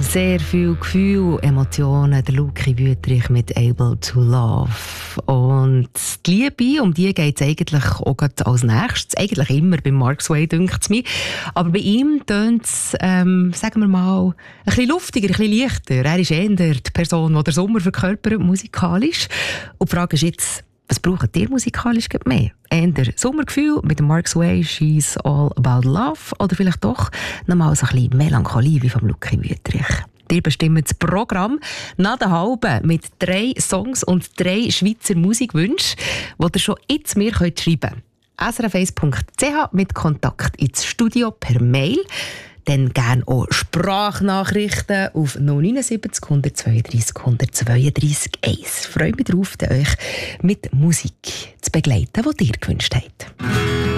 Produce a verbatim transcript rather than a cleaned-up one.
Sehr viel Gefühl, Emotionen, der Luki Wüthrich mit «Able to Love». Und die Liebe, um die geht es eigentlich auch gerade als nächstes. Eigentlich immer bei Mark Sway, dünkt es mir. Aber bei ihm tönt es, ähm, sagen wir mal, ein bisschen luftiger, ein bisschen leichter. Er ist eher die Person, die den Sommer verkörpert, musikalisch. Und die Frage ist jetzt, was braucht ihr musikalisch mehr? Eher Sommergefühl mit dem Mark Sway, «She's All About Love», oder vielleicht doch nochmal so ein bisschen Melancholie wie vom Luki Wüthrich? Ihr bestimmt das Programm nach der Halben mit drei Songs und drei Schweizer Musikwünschen, die ihr schon jetzt mir schreiben könnt. s r f eins punkt c h mit Kontakt ins Studio per Mail. Dann gerne auch Sprachnachrichten auf null neun sieben null eins zwei drei null zwei drei eins. Ich freue mich darauf, euch mit Musik zu begleiten, die ihr gewünscht habt.